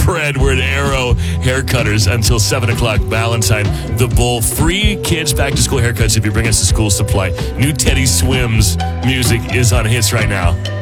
spread. We're at Arrow Haircutters until 7 o'clock. Valentine, the Bull. Free kids back to school haircuts if you bring us the school supply. New Teddy Swims music is on Hits right now.